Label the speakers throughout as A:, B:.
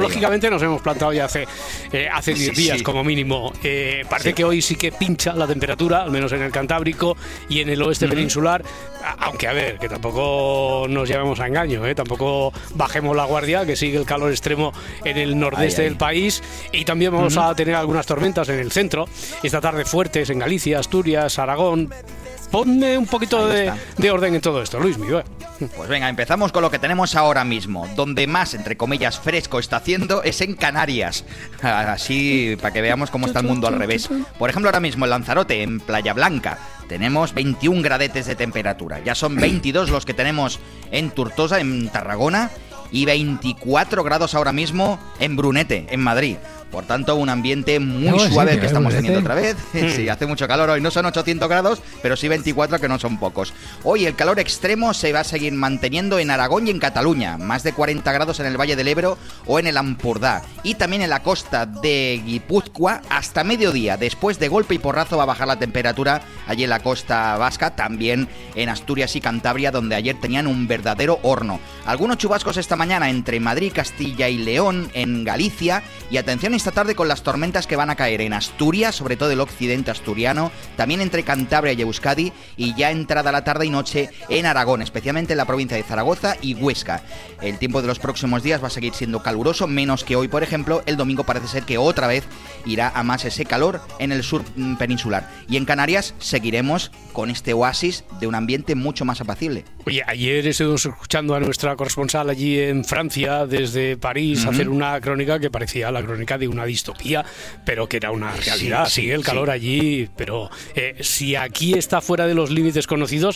A: meteorológicamente nos hemos plantado ya hace 10 días como mínimo. Parece que hoy sí que pincha la temperatura, al menos en el Cantábrico y en el oeste peninsular, aunque a ver, que tampoco nos llevemos a engaño, tampoco bajemos la guardia, que sigue el calor extremo en el nordeste del país, y también vamos a tener algunas tormentas en el centro, esta tarde fuertes en Galicia, Asturias, Aragón. Ponme un poquito de orden en todo esto, Luismi.
B: Pues venga, empezamos con lo que tenemos ahora mismo. Donde más, entre comillas, fresco está haciendo es en Canarias. Así, para que veamos cómo está el mundo al revés. Por ejemplo, ahora mismo en Lanzarote, en Playa Blanca, tenemos 21 gradetes de temperatura. Ya son 22 los que tenemos en Tortosa, en Tarragona, y 24 grados ahora mismo en Brunete, en Madrid. Por tanto, un ambiente muy suave que estamos teniendo otra vez. Sí, hace mucho calor hoy. No son 800 grados, pero sí 24, que no son pocos. Hoy el calor extremo se va a seguir manteniendo en Aragón y en Cataluña. Más de 40 grados en el Valle del Ebro o en el Ampurdá. Y también en la costa de Guipúzcoa hasta mediodía. Después de golpe y porrazo va a bajar la temperatura allí en la costa vasca. También en Asturias y Cantabria, donde ayer tenían un verdadero horno. Algunos chubascos esta mañana entre Madrid, Castilla y León, en Galicia. Y atención esta tarde con las tormentas que van a caer en Asturias, sobre todo el occidente asturiano, también entre Cantabria y Euskadi, y ya entrada la tarde y noche en Aragón, especialmente en la provincia de Zaragoza y Huesca. El tiempo de los próximos días va a seguir siendo caluroso, menos que hoy, por ejemplo. El domingo parece ser que otra vez irá a más ese calor en el sur peninsular. Y en Canarias seguiremos con este oasis de un ambiente mucho más apacible.
A: Oye, ayer estuvimos escuchando a nuestra corresponsal allí en Francia, desde París, hacer una crónica que parecía la crónica de una distopía, pero que era una realidad. Sigue el calor allí, pero si aquí está fuera de los límites conocidos,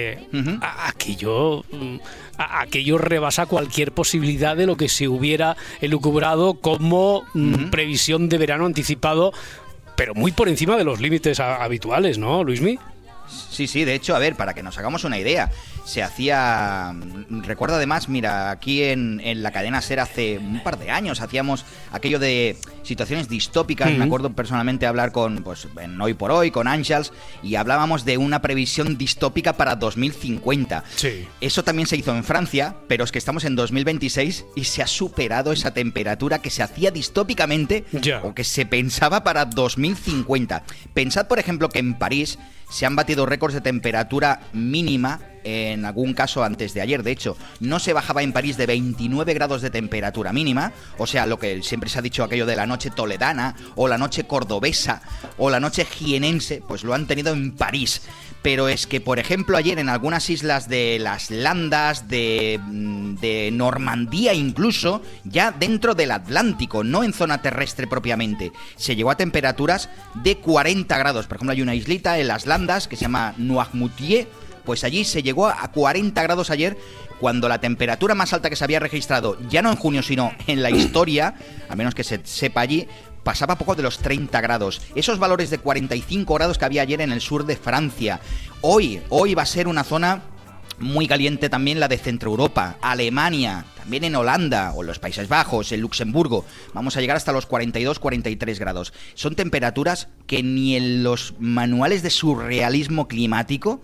A: aquello rebasa cualquier posibilidad de lo que se hubiera elucubrado como previsión de verano anticipado, pero muy por encima de los límites habituales, ¿no, Luismi?
B: Sí, de hecho, a ver, para que nos hagamos una idea, se hacía... Recuerdo además, mira, aquí en la cadena SER hace un par de años hacíamos aquello de situaciones distópicas. Me acuerdo personalmente hablar con, pues, en Hoy por Hoy, con Ángels, y hablábamos de una previsión distópica para 2050.
A: Sí.
B: Eso también se hizo en Francia, pero es que estamos en 2026 y se ha superado esa temperatura que se hacía distópicamente o que se pensaba para 2050. Pensad, por ejemplo, que en París se han batido récords de temperatura mínima, en algún caso antes de ayer. De hecho, no se bajaba en París de 29 grados de temperatura mínima, o sea, lo que siempre se ha dicho, aquello de la noche toledana, o la noche cordobesa, o la noche jienense, pues lo han tenido en París. Pero es que, por ejemplo, ayer en algunas islas de las Landas, de Normandía incluso, ya dentro del Atlántico, no en zona terrestre propiamente, se llegó a temperaturas de 40 grados. Por ejemplo, hay una islita en las Landas que se llama Noirmoutier. Pues allí se llegó a 40 grados ayer, cuando la temperatura más alta que se había registrado, ya no en junio, sino en la historia, a menos que se sepa allí, pasaba poco de los 30 grados. Esos valores de 45 grados que había ayer en el sur de Francia. Hoy va a ser una zona muy caliente también, la de Centro Europa, Alemania, también en Holanda o en los Países Bajos, en Luxemburgo. Vamos a llegar hasta los 42-43 grados. Son temperaturas que ni en los manuales de surrealismo climático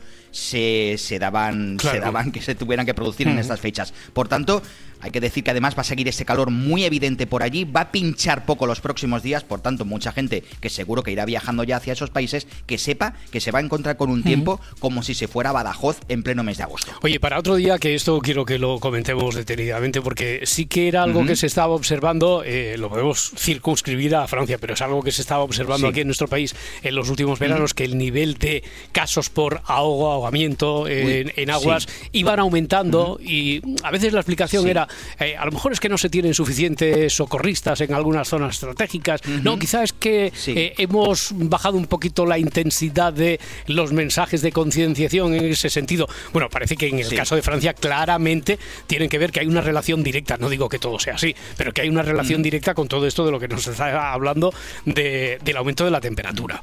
B: se daban que se tuvieran que producir en estas fechas. Por tanto, hay que decir que además va a seguir ese calor muy evidente por allí, va a pinchar poco los próximos días. Por tanto, mucha gente que seguro que irá viajando ya hacia esos países, que sepa que se va a encontrar con un tiempo como si se fuera a Badajoz en pleno mes de agosto.
A: Oye, para otro día, que esto quiero que lo comentemos detenidamente, porque sí que era algo que se estaba observando, lo podemos circunscribir a Francia, pero es algo que se estaba observando aquí en nuestro país en los últimos veranos, que el nivel de casos por ahogamiento en aguas iban aumentando, y a veces la explicación era, a lo mejor es que no se tienen suficientes socorristas en algunas zonas estratégicas, no, quizás es que hemos bajado un poquito la intensidad de los mensajes de concienciación en ese sentido. Bueno, parece que en el caso de Francia claramente tienen que ver que hay una relación directa, no digo que todo sea así, pero que hay una relación directa con todo esto de lo que nos está hablando del aumento de la temperatura.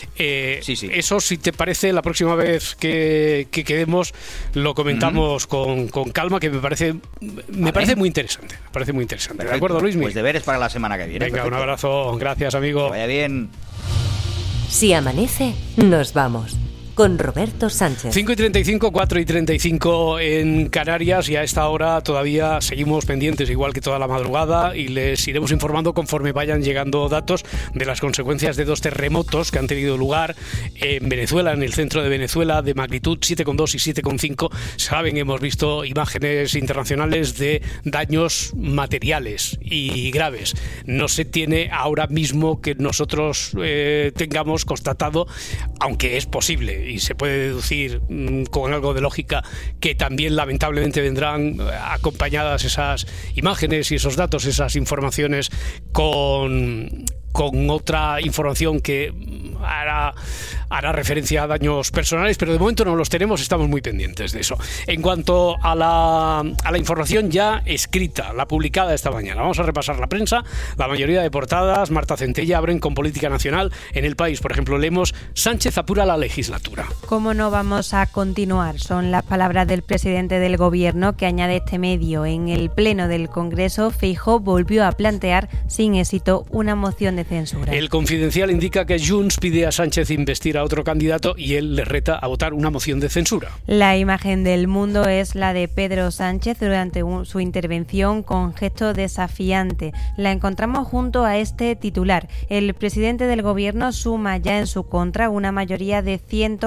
A: Eso, si te parece, la próxima vez que quedemos lo comentamos con calma, que me parece muy interesante. Me parece muy interesante.
B: Perfecto.
A: ¿De acuerdo, Luismi?
B: Pues deberes para la semana que viene.
A: Venga,
B: perfecto.
A: Un abrazo. Gracias, amigo.
B: Que vaya bien.
C: Si amanece, nos vamos. con Roberto Sánchez.
A: 5:35, 4:35 en Canarias, y a esta hora todavía seguimos pendientes, igual que toda la madrugada, y les iremos informando conforme vayan llegando datos de las consecuencias de dos terremotos que han tenido lugar en Venezuela, en el centro de Venezuela, de magnitud 7,2 y 7,5. Saben, hemos visto imágenes internacionales de daños materiales y graves. No se tiene ahora mismo que nosotros tengamos constatado, aunque es posible y se puede deducir con algo de lógica, que también lamentablemente vendrán acompañadas esas imágenes y esos datos, esas informaciones con otra información que hará referencia a daños personales, pero de momento no los tenemos, estamos muy pendientes de eso. En cuanto a la información ya escrita, la publicada esta mañana, vamos a repasar la prensa. La mayoría de portadas, Marta Centella, abren con política nacional. En El País, por ejemplo, leemos: Sánchez apura la legislatura.
D: ¿Cómo no vamos a continuar? Son las palabras del presidente del Gobierno, que añade este medio. En el pleno del Congreso, Feijóo volvió a plantear sin éxito una moción de censura.
A: El Confidencial indica que Junts pide a Sánchez investir a otro candidato y él le reta a votar una moción de censura.
D: La imagen del Mundo es la de Pedro Sánchez durante su intervención con gesto desafiante. La encontramos junto a este titular: el presidente del Gobierno suma ya en su contra una mayoría de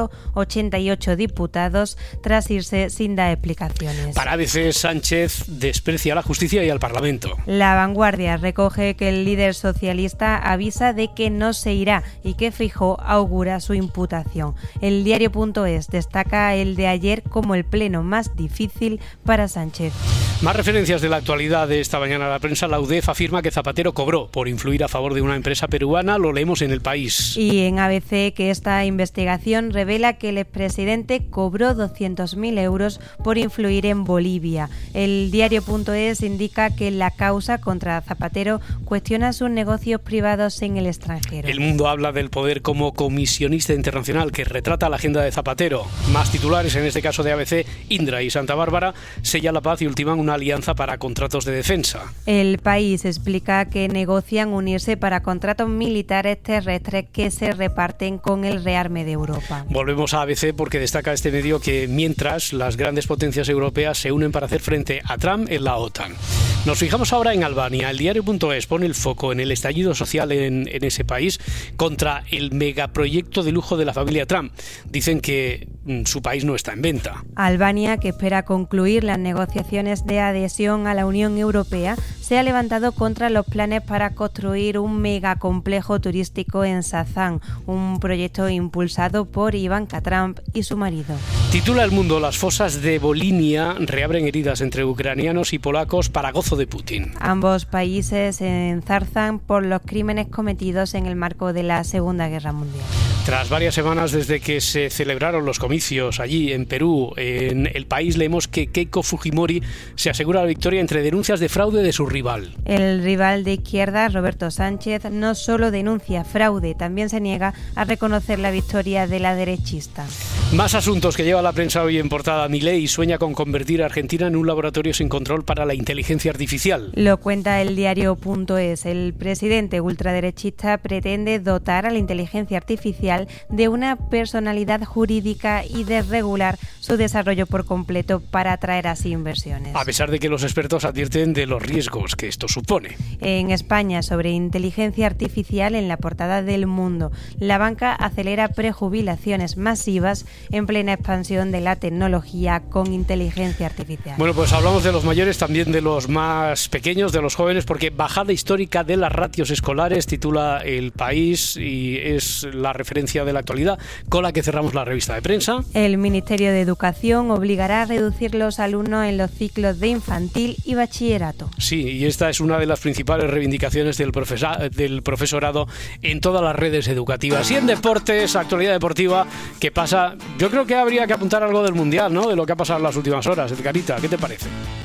D: 188 diputados tras irse sin dar explicaciones.
A: Para ABC, Sánchez desprecia a la justicia y al Parlamento.
D: La Vanguardia recoge que el líder socialista avisa de que no se irá y que Feijóo augura su imputación. El diario.es destaca el de ayer como el pleno más difícil para Sánchez.
A: Más referencias de la actualidad de esta mañana a la prensa. La UDEF afirma que Zapatero cobró por influir a favor de una empresa peruana. Lo leemos en El País.
D: Y en ABC, que esta investigación revela que el expresidente cobró 200.000 euros por influir en Bolivia. El diario.es indica que la causa contra Zapatero cuestiona sus negocios privados en el extranjero.
A: El Mundo habla del poder como comisionista internacional, que retrata la agenda de Zapatero. Más titulares, en este caso de ABC: Indra y Santa Bárbara sellan la paz y ultiman una alianza para contratos de defensa.
D: El País explica que negocian unirse para contratos militares terrestres que se reparten con el rearme de Europa.
A: Volvemos a ABC porque destaca este medio que mientras las grandes potencias europeas se unen para hacer frente a Trump en la OTAN. Nos fijamos ahora en Albania. El diario.es pone el foco en el estallido social en ese país contra el megaproyecto de lujo de la familia Trump. Dicen que su país no está en venta.
D: Albania, que espera concluir las negociaciones de adhesión a la Unión Europea, se ha levantado contra los planes para construir un megacomplejo turístico en Sazán, un proyecto impulsado por Ivanka Trump y su marido.
A: Titula El Mundo: las fosas de Volinia reabren heridas entre ucranianos y polacos para gozo de Putin.
D: Ambos países se enzarzan por los crímenes cometidos en el marco de la Segunda Guerra Mundial.
A: Tras varias semanas desde que se celebraron los comicios allí en Perú, en El País leemos que Keiko Fujimori se asegura la victoria entre denuncias de fraude de su rival.
D: El rival de izquierda, Roberto Sánchez, no solo denuncia fraude, también se niega a reconocer la victoria de la derechista.
A: Más asuntos que lleva la prensa hoy en portada. Milei sueña con convertir a Argentina en un laboratorio sin control para la inteligencia artificial.
D: Lo cuenta el diario.es. El presidente ultraderechista pretende dotar a la inteligencia artificial de una personalidad jurídica y desregular su desarrollo por completo para atraer así inversiones.
A: A pesar de que los expertos advierten de los riesgos que esto supone.
D: En España, sobre inteligencia artificial, en la portada del Mundo, la banca acelera prejubilaciones masivas en plena expansión de la tecnología con inteligencia artificial.
A: Bueno, pues hablamos de los mayores, también de los más pequeños, de los jóvenes, porque bajada histórica de las ratios escolares, titula El País, y es la referencia de la actualidad con la que cerramos la revista de prensa.
D: El Ministerio de Educación obligará a reducir los alumnos en los ciclos de infantil y bachillerato.
A: Sí, y esta es una de las principales reivindicaciones del profesorado en todas las redes educativas. Y en deportes, actualidad deportiva, ¿qué pasa? Yo creo que habría que apuntar algo del Mundial, ¿no? De lo que ha pasado en las últimas horas. Edgarita, ¿qué te parece?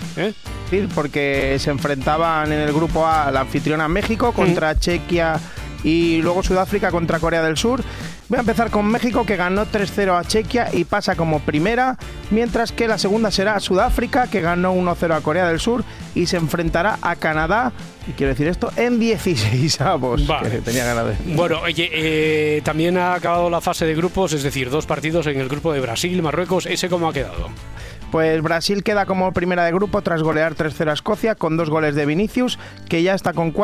E: Sí, porque se enfrentaban en el grupo A la anfitriona México contra Chequia y luego Sudáfrica contra Corea del Sur. Voy a empezar con México, que ganó 3-0 a Chequia y pasa como primera, mientras que la segunda será Sudáfrica, que ganó 1-0 a Corea del Sur y se enfrentará a Canadá, y quiero decir esto, en 16avos.
A: Vale.
E: Que tenía ganas de...
A: Bueno, oye, también ha acabado la fase de grupos, es decir, 2 partidos en el grupo de Brasil, Marruecos. ¿Ese cómo ha quedado?
E: Pues Brasil queda como primera de grupo tras golear 3-0 a Escocia con 2 goles de Vinicius, que ya está con